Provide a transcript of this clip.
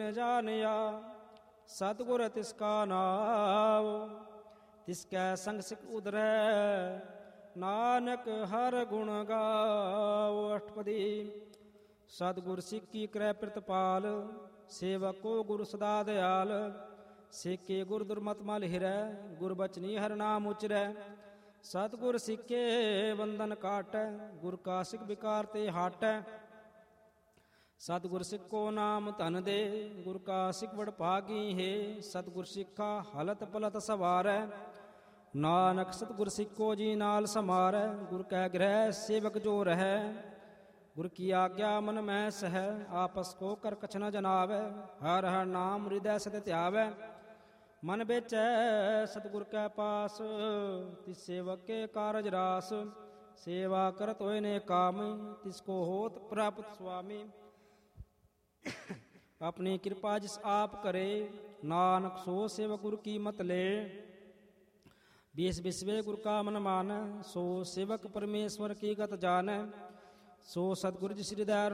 ਜਾਣਿਆ ਸਤਿਗੁਰ ਤਿਸ ਕਾ ਨਾਮ, ਤਿਸ ਕੈ ਸੰਗ ਸਿਖ ਉਧਰੈ, ਨਾਨਕ ਹਰ ਗੁਣ ਗਾਵੋ। ਅਸ਼ਟਪਦੀ। ਸਤਿਗੁਰ ਸਿੱਖ ਕੀ ਕਰੈ ਪ੍ਰਿਤਪਾਲ, ਸੇਵਕੋ ਗੁਰ ਸਦਾ ਦਿਆਲ। ਸੇਕੇ ਗੁਰ ਦੁਰਮਤਿ ਮਲ ਹਿਰੈ, ਗੁਰ ਬਚਨੀ ਹਰਿ ਨਾਮ ਉਚਰੈ। ਸਤਿਗੁਰ ਸਿੱਖੇ ਬੰਧਨ ਕਾਟੈ, ਗੁਰ ਕਾ ਸਿੱਖ ਵਿਕਾਰ ਤੇ ਹਟੈ। ਸਤਿਗੁਰ ਸਿੱਖੋ ਨਾਮ ਧਨ ਦੇ, ਗੁਰ ਕਾ ਸਿੱਖ ਵਡ ਭਾਗੀ ਹੈ। ਸਤਿਗੁਰ ਸਿੱਖਾ ਹਲਤ ਪਲਤ ਸਵਾਰੈ, ਨਾਨਕ ਸਤਿਗੁਰ ਸਿੱਖੋ ਜੀ ਨਾਲ ਸਮਾਰੈ। ਗੁਰ ਕੈ ਗ੍ਰਹਿ ਸੇਵਕ ਜੋ ਰਹੈ, ਗੁਰ ਕੀ ਆਗਿਆ ਮਨ ਮਹਿ ਸਹੈ। ਆਪਸ ਕੋ ਕਰ ਕਛ ਨ ਜਨਾਵੈ, ਹਰਿ ਹਰਿ ਨਾਮ ਹਿਰਦੈ ਸਤਿ ਧਿਆਵੈ। ਮਨ ਵੇਚੈ ਸਤਿਗੁਰ ਕੈ ਪਾਸ, ਤਿਸ ਸੇਵਕ ਕੇ ਕਾਰਜ ਰਾਸ। ਸੇਵਾ ਕਰਤ ਹੋਏ ਨੇ ਕਾਮ, ਤਿਸ ਕੋ ਹੋਤ ਪ੍ਰਾਪਤ ਸੁਆਮੀ। ਆਪਣੀ ਕਿਰਪਾ ਜਿਸ ਆਪ ਕਰੇ, ਨਾਨਕ ਸੋ ਸੇਵਕ ਗੁਰ ਕੀ ਮਤ ਲੈ। ਬੀਸ ਬਿਸਵੇ ਗੁਰ ਕਾ ਮਨ ਮਾਨੈ, ਸੋ ਸੇਵਕ ਪਰਮੇਸ਼ਵਰ ਕੀ ਗਤ ਜਾਣੈ। ਸੋ ਸਤਿਗੁਰ ਜਿਸ ਹਿਰਦੈ